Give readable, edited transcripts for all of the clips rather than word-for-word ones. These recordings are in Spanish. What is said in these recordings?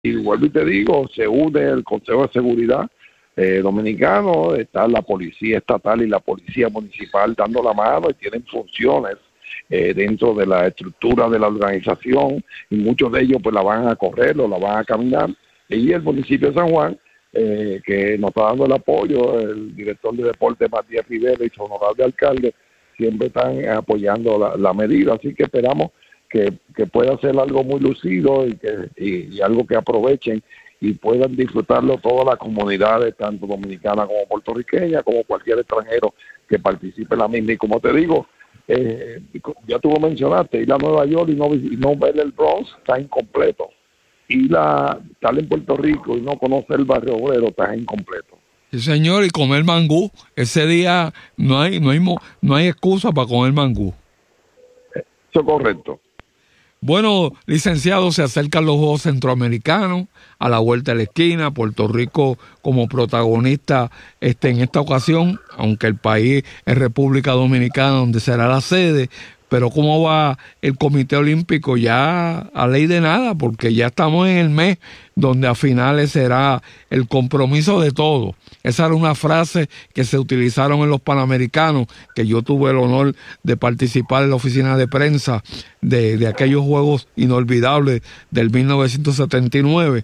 Y vuelvo y te digo, se une el Consejo de Seguridad dominicano, está la policía estatal y la policía municipal dando la mano y tienen funciones dentro de la estructura de la organización, y muchos de ellos pues la van a correr o la van a caminar, y el municipio de San Juan, que nos está dando el apoyo, el director de deporte Matías Rivera y su honorable alcalde, siempre están apoyando la medida, así que esperamos que pueda ser algo muy lucido y algo que aprovechen y puedan disfrutarlo todas las comunidades, tanto dominicanas como puertorriqueñas, como cualquier extranjero que participe en la misma. Y como te digo, ya tú lo mencionaste, ir a Nueva York y no ver el Bronx está incompleto. Estar en Puerto Rico y no conocer el barrio obrero está incompleto. Sí, señor, y comer mangú. Ese día no hay excusa para comer mangú. Eso es correcto. Bueno, licenciado, se acercan los Juegos Centroamericanos a la vuelta de la esquina. Puerto Rico como protagonista en esta ocasión, aunque el país es República Dominicana, donde será la sede. Pero ¿cómo va el Comité Olímpico? Ya a ley de nada, porque ya estamos en el mes donde a finales será el compromiso de todos. Esa era una frase que se utilizaron en los Panamericanos, que yo tuve el honor de participar en la oficina de prensa de aquellos Juegos inolvidables del 1979.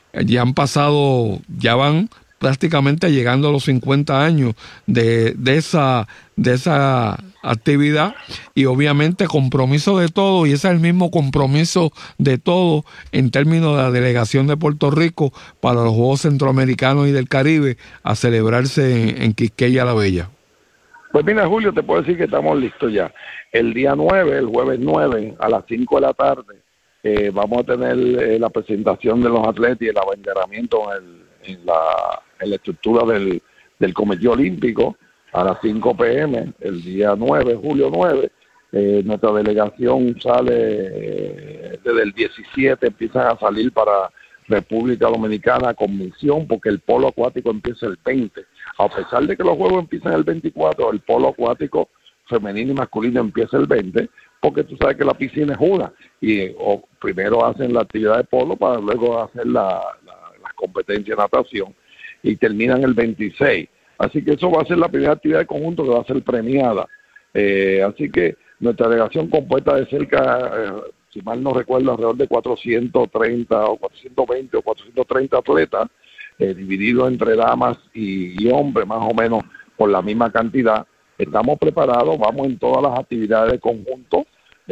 Ya van prácticamente llegando a los 50 años de esa actividad, y obviamente compromiso de todo, y ese es el mismo compromiso de todo en términos de la delegación de Puerto Rico para los Juegos Centroamericanos y del Caribe a celebrarse en Quisqueya la Bella. Pues mira, Julio, te puedo decir que estamos listos ya. El día 9, el jueves 9, a las 5 de la tarde, vamos a tener la presentación de los atletas y el abanderamiento en la estructura del Comité Olímpico a las 5 p.m. el día 9, julio 9. Nuestra delegación sale desde el 17, empiezan a salir para República Dominicana con misión, porque el polo acuático empieza el 20. A pesar de que los juegos empiezan el 24, el polo acuático femenino y masculino empieza el 20, porque tú sabes que la piscina es una, y primero hacen la actividad de polo para luego hacer las competencias de natación, y terminan el 26. Así que eso va a ser la primera actividad de conjunto que va a ser premiada. Así que nuestra delegación, compuesta de cerca, si mal no recuerdo, alrededor de 430 o 420 o 430 atletas, divididos entre damas y hombres, más o menos por la misma cantidad. Estamos preparados, vamos en todas las actividades de conjunto.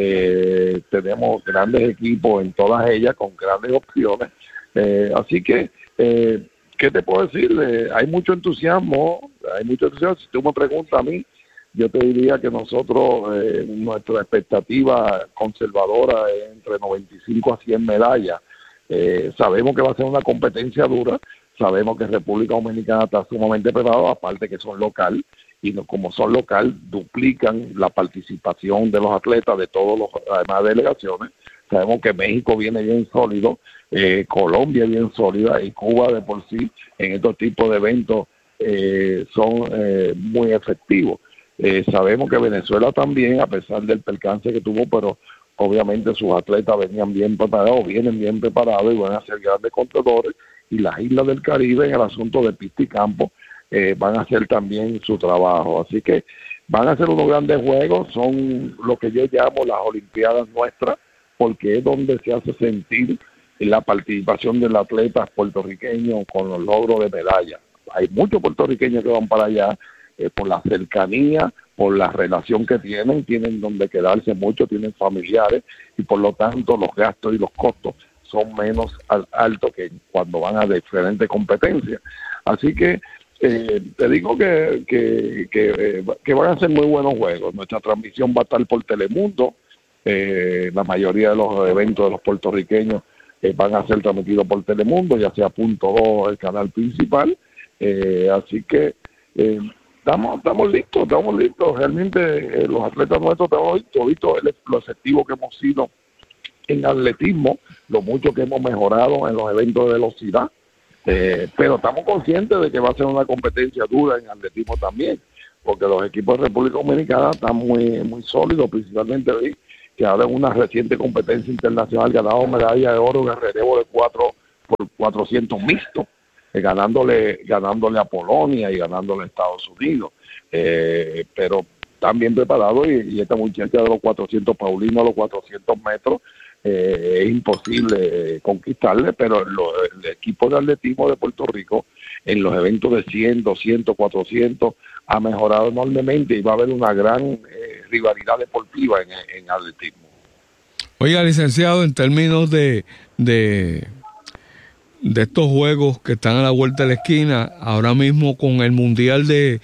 Tenemos grandes equipos en todas ellas, con grandes opciones. Así que, ¿qué te puedo decir? Hay mucho entusiasmo. Si tú me preguntas a mí, yo te diría que nosotros, nuestra expectativa conservadora es entre 95 a 100 medallas. Sabemos que va a ser una competencia dura, sabemos que República Dominicana está sumamente preparada, aparte que son local, y como son local, duplican la participación de los atletas de todos los demás delegaciones. Sabemos que México viene bien sólido, Colombia bien sólida, y Cuba de por sí en estos tipos de eventos son muy efectivos. Sabemos que Venezuela también, a pesar del percance que tuvo, pero obviamente sus atletas vienen bien preparados y van a ser grandes competidores, y las islas del Caribe en el asunto de pista y campo van a hacer también su trabajo. Así que van a ser unos grandes juegos, son lo que yo llamo las Olimpiadas nuestras, porque es donde se hace sentir la participación del atleta puertorriqueño con los logros de medalla. Hay muchos puertorriqueños que van para allá por la cercanía, por la relación que tienen donde quedarse mucho, tienen familiares, y por lo tanto los gastos y los costos son menos altos que cuando van a diferentes competencias. Así que te digo que van a ser muy buenos juegos. Nuestra transmisión va a estar por Telemundo. La mayoría de los eventos de los puertorriqueños van a ser transmitidos por Telemundo, ya sea Punto 2, el canal principal. Así que estamos listos. Realmente los atletas nuestros estamos visto lo efectivo que hemos sido en atletismo, lo mucho que hemos mejorado en los eventos de velocidad, pero estamos conscientes de que va a ser una competencia dura en atletismo también, porque los equipos de República Dominicana están muy sólidos, principalmente que ahora en una reciente competencia internacional ganado medalla de oro en el relevo de por 400 mixtos, ganándole a Polonia y ganándole a Estados Unidos. Pero están bien preparados y esta muchacha de los 400, Paulino, a los 400 metros, es imposible conquistarle, pero el equipo de atletismo de Puerto Rico en los eventos de 100, 200, 400 ha mejorado enormemente y va a haber una gran rivalidad deportiva en atletismo. Oiga, licenciado, en términos de estos juegos que están a la vuelta de la esquina, ahora mismo con el Mundial de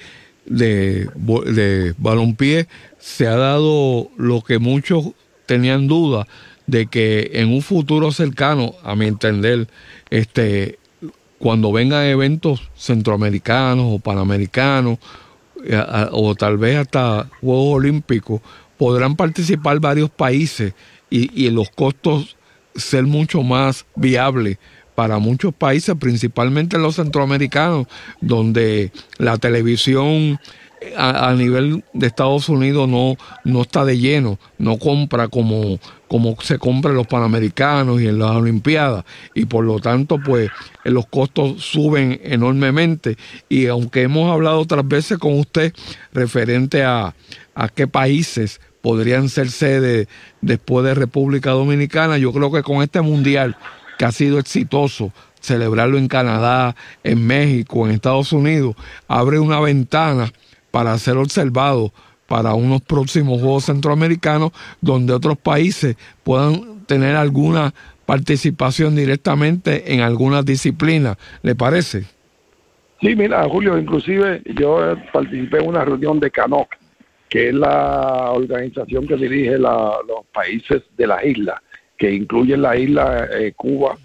balompié, se ha dado lo que muchos tenían duda de que en un futuro cercano, a mi entender, cuando vengan eventos centroamericanos o panamericanos, o tal vez hasta Juegos Olímpicos, podrán participar varios países y los costos ser mucho más viables para muchos países, principalmente los centroamericanos, donde la televisión a nivel de Estados Unidos no está de lleno, no compra como se compra en los Panamericanos y en las Olimpiadas, y por lo tanto pues los costos suben enormemente. Y aunque hemos hablado otras veces con usted referente a qué países podrían ser sede después de República Dominicana, yo creo que con este mundial que ha sido exitoso, celebrarlo en Canadá, en México, en Estados Unidos, abre una ventana para ser observado para unos próximos Juegos Centroamericanos, donde otros países puedan tener alguna participación directamente en algunas disciplinas. ¿Le parece? Sí, mira, Julio, inclusive yo participé en una reunión de CANOC, que es la organización que dirige los países de las islas, que incluyen la isla Cuba,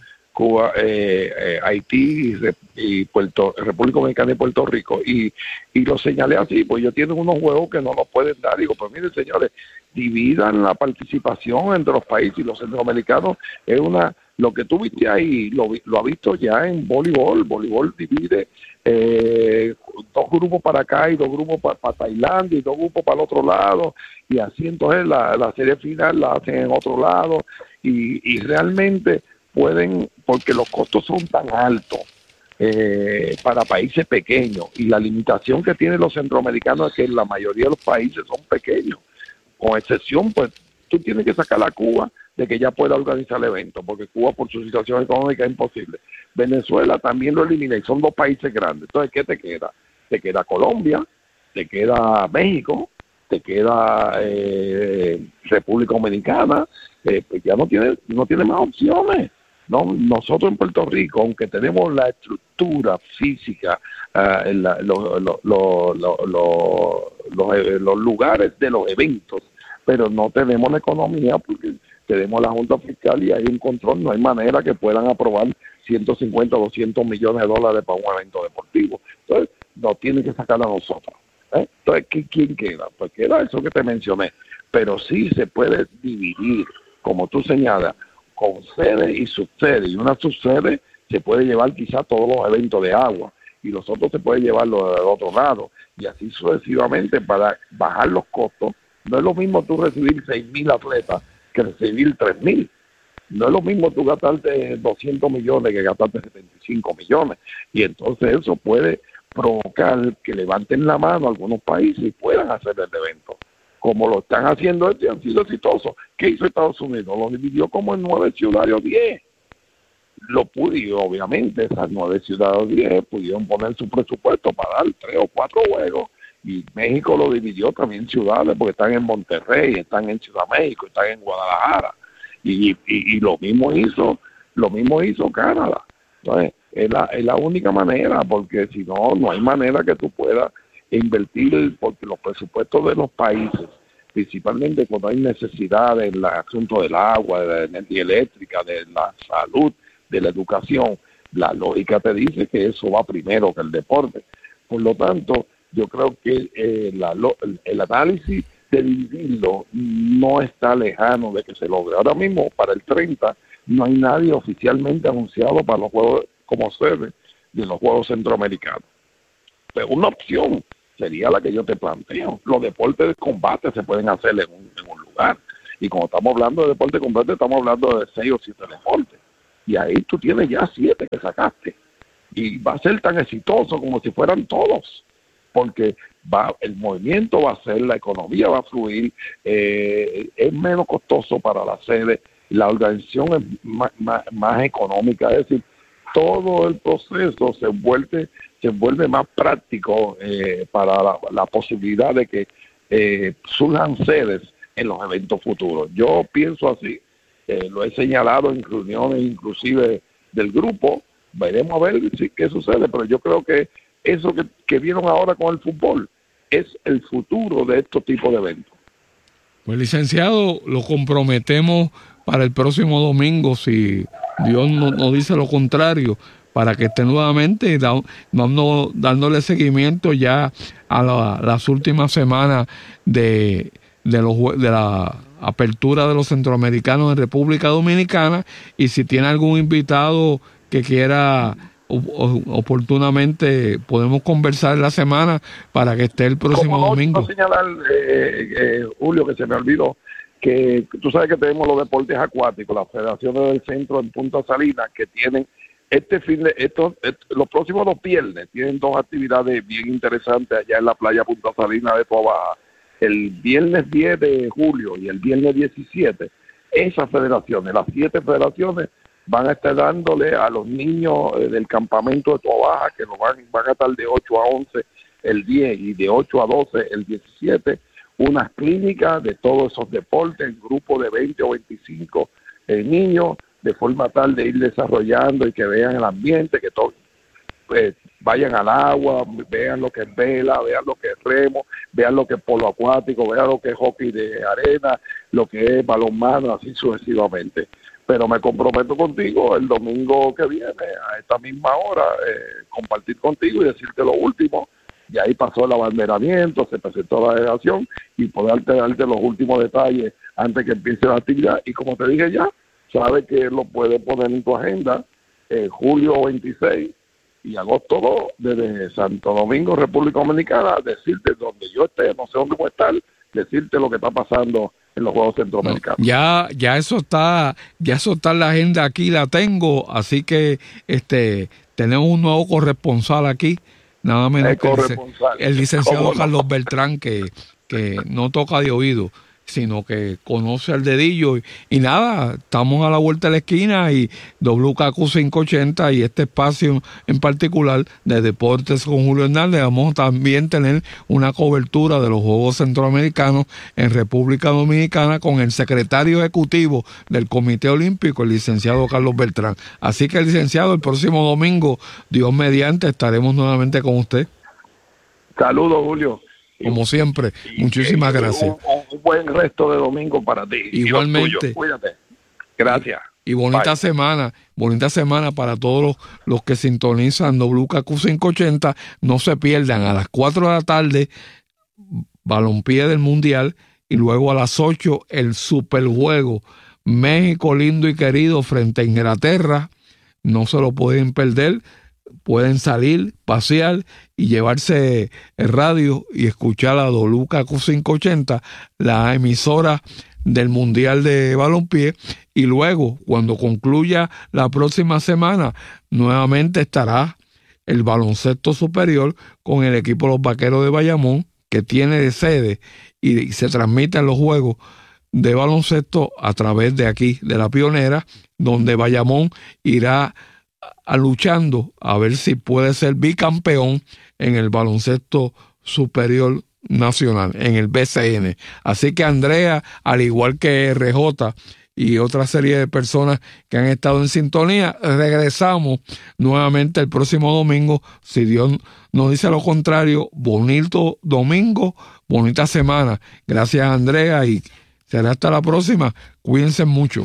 Haití y República Dominicana y Puerto Rico, y lo señalé así, pues ellos tienen unos juegos que no nos pueden dar. Digo, pues miren, señores, dividan la participación entre los países, y los centroamericanos es lo que tú viste ahí, lo ha visto ya en voleibol divide 2 grupos para acá y 2 grupos para Tailandia y 2 grupos para el otro lado, y así entonces la serie final la hacen en otro lado, y realmente pueden, porque los costos son tan altos para países pequeños, y la limitación que tienen los centroamericanos es que la mayoría de los países son pequeños, con excepción, pues tú tienes que sacar a Cuba de que ya pueda organizar el evento, porque Cuba por su situación económica es imposible. Venezuela también lo eliminé, son 2 países grandes. Entonces, ¿qué te queda? Te queda Colombia, te queda México, te queda República Dominicana, pues ya no tiene más opciones. No, nosotros en Puerto Rico, aunque tenemos la estructura física, los lugares de los eventos, pero no tenemos la economía, porque tenemos la Junta Fiscal y hay un control, no hay manera que puedan aprobar 150 o 200 millones de dólares para un evento deportivo. Entonces, nos tienen que sacar a nosotros. Entonces, ¿quién queda? Pues queda eso que te mencioné, pero sí se puede dividir, como tú señalas, con sede y subsede, y una subsede se puede llevar quizá todos los eventos de agua, y los otros se puede llevarlo del otro lado, y así sucesivamente para bajar los costos. No es lo mismo tú recibir 6,000 atletas que recibir 3,000. No es lo mismo tú gastarte 200 millones que gastarte 75 millones, y entonces eso puede provocar que levanten la mano algunos países y puedan hacer el evento. Como lo están haciendo y han sido exitosos. ¿Qué hizo Estados Unidos? Lo dividió como en 9 ciudades o 10. Lo pudo, obviamente, esas 9 ciudades o 10 pudieron poner su presupuesto para dar 3 o 4 juegos, y México lo dividió también en ciudades, porque están en Monterrey, están en Ciudad México, están en Guadalajara, y lo mismo hizo Canadá. Entonces, es la única manera, porque si no, no hay manera que tú puedas invertir, porque los presupuestos de los países, principalmente cuando hay necesidad en el asunto del agua, de la energía eléctrica, de la salud, de la educación, la lógica te dice que eso va primero que el deporte. Por lo tanto, yo creo que el análisis de dividirlo no está lejano de que se logre. Ahora mismo, para el 30, no hay nadie oficialmente anunciado para los Juegos como sede de los Juegos Centroamericanos. Pero una opción sería la que yo te planteo. Los deportes de combate se pueden hacer en un lugar. Y como estamos hablando de deporte de combate, estamos hablando de 6 o 7 deportes. y ahí tú tienes ya 7 que sacaste, y va a ser tan exitoso como si fueran todos, porque el movimiento va a ser, la economía va a fluir, es menos costoso para la sede, la organización es más económica, es decir, todo el proceso se vuelve más práctico para la posibilidad de que surjan sedes en los eventos futuros. Yo pienso así, lo he señalado en reuniones inclusive del grupo, veremos a ver qué sucede, pero yo creo que eso que vieron ahora con el fútbol es el futuro de estos tipos de eventos. Pues licenciado, lo comprometemos para el próximo domingo, si Dios no dice lo contrario, para que esté nuevamente dándole seguimiento ya a las últimas semanas de la apertura de los centroamericanos en República Dominicana, y si tiene algún invitado que quiera oportunamente, podemos conversar en la semana para que esté el próximo domingo. Quiero señalar, Julio, que se me olvidó, que tú sabes que tenemos los deportes acuáticos, las federaciones del centro en Punta Salinas, que tienen los próximos 2 viernes, tienen 2 actividades bien interesantes allá en la playa Punta Salinas de Toa Baja. El viernes 10 de julio y el viernes 17, esas federaciones, las 7 federaciones, van a estar dándole a los niños del campamento de Toa Baja, que van a estar de 8 a 11 el 10 y de 8 a 12 el 17, unas clínicas de todos esos deportes en grupos de 20 o 25 niños, de forma tal de ir desarrollando y que vean el ambiente, que todos vayan al agua, vean lo que es vela, vean lo que es remo, vean lo que es polo acuático, vean lo que es hockey de arena, lo que es balonmano, así sucesivamente. Pero me comprometo contigo el domingo que viene, a esta misma hora, compartir contigo y decirte lo último. Y ahí pasó el abanderamiento, se presentó la delegación y poder darte los últimos detalles antes que empiece la actividad. Y como te dije ya, sabes que lo puedes poner en tu agenda, julio 26 y agosto 2, desde Santo Domingo, República Dominicana, decirte donde yo esté, no sé dónde voy a estar, decirte lo que está pasando en los Juegos Centroamericanos. No, ya eso está en la agenda, aquí la tengo, así que tenemos un nuevo corresponsal aquí, nada menos que el licenciado Carlos Beltrán, que no toca de oído, sino que conoce al dedillo, y nada, estamos a la vuelta de la esquina, y WKQ 580 y este espacio en particular de Deportes con Julio Hernández, vamos a también tener una cobertura de los Juegos Centroamericanos en República Dominicana con el secretario ejecutivo del Comité Olímpico, el licenciado Carlos Beltrán. Así que, licenciado, el próximo domingo, Dios mediante, estaremos nuevamente con usted. Saludos, Julio. Como siempre, muchísimas gracias. Un buen resto de domingo para ti. Igualmente. Cuídate. Gracias. Y bonita semana para todos los que sintonizan WKQ 580. No se pierdan a las 4 de la tarde balompié del Mundial, y luego a las 8 el superjuego México lindo y querido frente a Inglaterra. No se lo pueden perder. Pueden salir, pasear y llevarse el radio y escuchar a WKQ 580, la emisora del Mundial de Balompié. Y luego, cuando concluya la próxima semana, nuevamente estará el baloncesto superior con el equipo de los Vaqueros de Bayamón, que tiene de sede y se transmiten los juegos de baloncesto a través de aquí, de La Pionera, donde Bayamón irá luchando a ver si puede ser bicampeón en el baloncesto superior nacional, en el BCN. Así que Andrea, al igual que RJ y otra serie de personas que han estado en sintonía, regresamos nuevamente el próximo domingo, si Dios nos dice lo contrario. Bonito domingo, bonita semana. Gracias, Andrea, y será hasta la próxima. Cuídense mucho.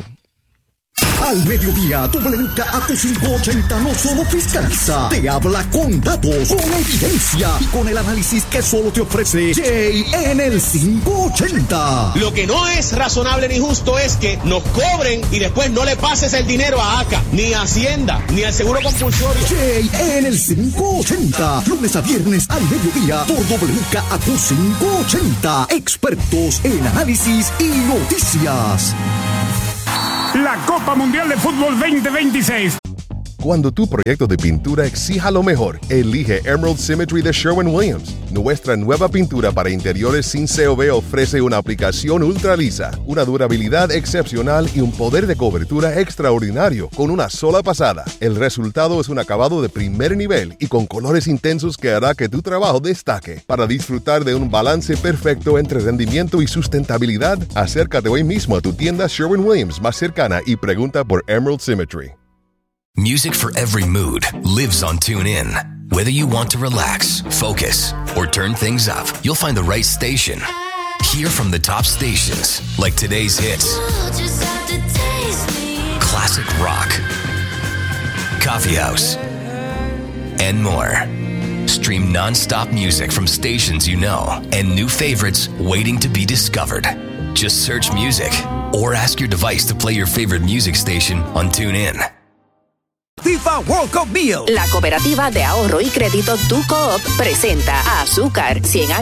Al mediodía, WKQ 580 no solo fiscaliza, te habla con datos, con evidencia y con el análisis que solo te ofrece Jay en el 580. Lo que no es razonable ni justo es que nos cobren y después no le pases el dinero a ACA, ni a Hacienda, ni al Seguro Compulsorio. Jay en el 580, lunes a viernes al mediodía por WKQ 580. Expertos en análisis y noticias. la Copa Mundial de Fútbol 2026. Cuando tu proyecto de pintura exija lo mejor, elige Emerald Symmetry de Sherwin-Williams. Nuestra nueva pintura para interiores sin COV ofrece una aplicación ultra lisa, una durabilidad excepcional y un poder de cobertura extraordinario con una sola pasada. El resultado es un acabado de primer nivel y con colores intensos que hará que tu trabajo destaque. Para disfrutar de un balance perfecto entre rendimiento y sustentabilidad, acércate hoy mismo a tu tienda Sherwin-Williams más cercana y pregunta por Emerald Symmetry. Music for every mood lives on TuneIn. Whether you want to relax, focus, or turn things up, you'll find the right station. Hear from the top stations, like today's hits, classic rock, coffee house, and more. Stream non-stop music from stations you know and new favorites waiting to be discovered. Just search music or ask your device to play your favorite music station on TuneIn. FIFA World Cup Meal. La cooperativa de ahorro y crédito Tu Coop presenta a Azúcar 100 años